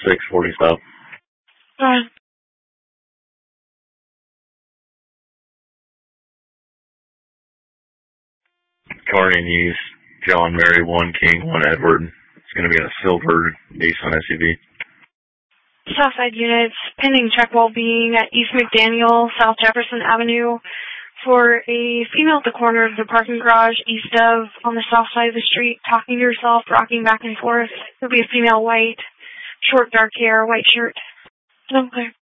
640 South. Car in use, John Mary 1 King 1 Edward. It's going to be a silver Nissan SUV. Southside units, pending check while being at East McDaniel, South Jefferson Avenue, for a female at the corner of the parking garage east of, on the south side of the street, talking to herself, rocking back and forth. It'll be a female, white, short dark hair, white shirt. Okay.